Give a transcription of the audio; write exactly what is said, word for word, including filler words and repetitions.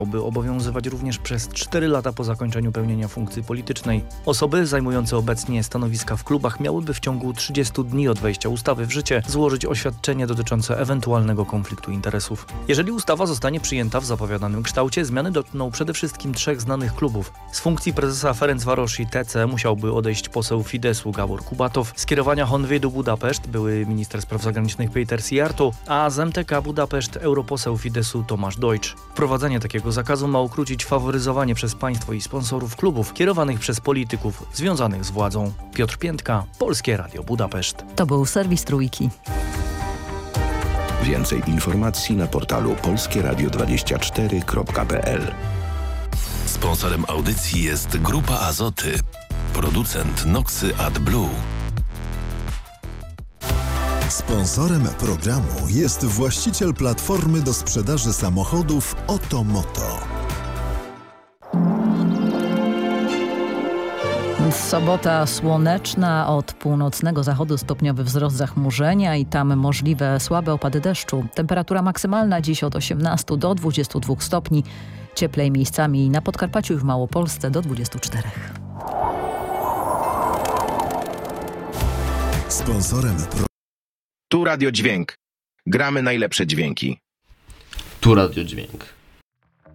by obowiązywać również przez cztery lata po zakończeniu pełnienia funkcji politycznej. Osoby zajmujące obecnie stanowiska w klubach miałyby w ciągu trzydziestu dni od wejścia ustawy w życie złożyć oświadczenie dotyczące ewentualnego konfliktu interesów. Jeżeli ustawa zostanie przyjęta w zapowiadanym kształcie, zmiany dotkną przede wszystkim trzech znanych klubów. Z funkcji prezesa Ferencvarosi T C musiałby odejść poseł Fidesu Gabor Kubatow, z kierowania Honvédu Budapeszt były minister spraw zagranicznych Péter Szijjártó, a z M T K Budapeszt europoseł Fidesu Tomasz Deutsch. Wprowadzenie takiego zakazu ma ukrócić faworyzowanie przez państwo i sponsorów klubów kierowanych przez polityków związanych z władzą. Piotr Piętka, Polskie Radio Budapeszt. To był serwis Trójki. Więcej informacji na portalu polskie radio dwadzieścia cztery kropka p l. Sponsorem audycji jest Grupa Azoty, producent Noxy AdBlue. Sponsorem programu jest właściciel platformy do sprzedaży samochodów Otomoto. Sobota słoneczna, od północnego zachodu stopniowy wzrost zachmurzenia i tam możliwe słabe opady deszczu. Temperatura maksymalna dziś od osiemnastu do dwudziestu dwóch stopni. Cieplej miejscami na Podkarpaciu i w Małopolsce do dwudziestu czterech. Sponsorem pro... Tu Radio Dźwięk. Gramy najlepsze dźwięki. Tu Radio Dźwięk.